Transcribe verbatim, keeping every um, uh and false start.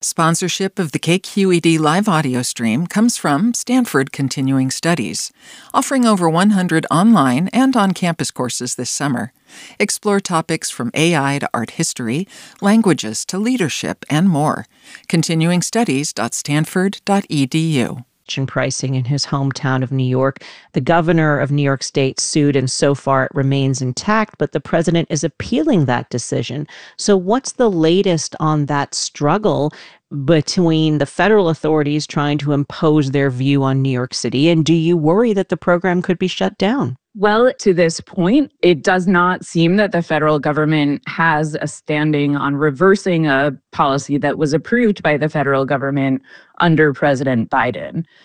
Sponsorship of the K Q E D live audio stream comes from Stanford Continuing Studies, offering over one hundred online and on-campus courses this summer. Explore topics from A I to art history, languages to leadership, and more. continuing studies dot stanford dot e d u. Pricing in his hometown of New York. The governor of New York State sued, and so far it remains intact, but the president is appealing that decision. So what's the latest on that struggle between the federal authorities trying to impose their view on New York City? And do you worry that the program could be shut down? Well, to this point, it does not seem that the federal government has a standing on reversing a policy that was approved by the federal government under President Biden.